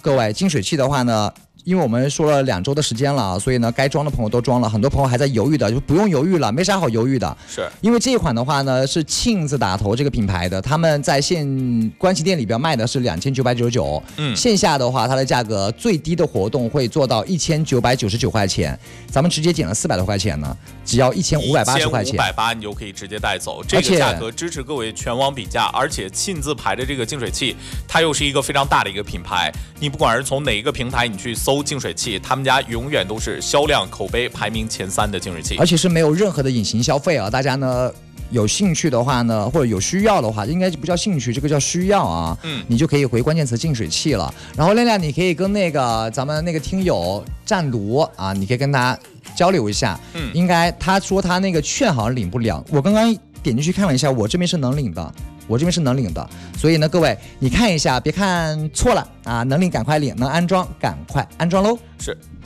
各位净水器的话呢，因为我们说了2周的时间了，所以呢，该装的朋友都装了，很多朋友还在犹豫的，就不用犹豫了，没啥好犹豫的。 是因为这一款的话呢，是庆字打头这个品牌的，他们在关旗店里边卖的是2999，线下的话，它的价格最低的活动会做到1999块钱，咱们直接减了400多块钱呢，只要1580块钱 ，1580你就可以直接带走，这个价格支持各位全网比价，而且庆字牌的这个净水器，它又是一个非常大的一个品牌，你不管是从哪一个平台你去搜净水器，他们家永远都是销量口碑排名前3的净水器， 而且是没有任何的隐形消费啊！大家呢有兴趣的话呢，或者有需要的话，应该不叫兴趣，这个叫需要啊。你就可以回关键词净水器了。然后亮亮，你可以跟咱们那个听友战卢啊，你可以跟他交流一下。应该他说他那个券好像领不了，我刚刚点进去看了一下，我这边是能领的。所以呢，各位你看一下，别看错了啊，能领赶快领，能安装赶快安装喽。 是。